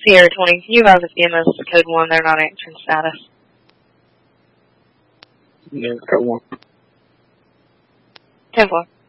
Sierra 20, can you advise if EMS code 1, they're not answering status? Yeah, code 1. 10-4.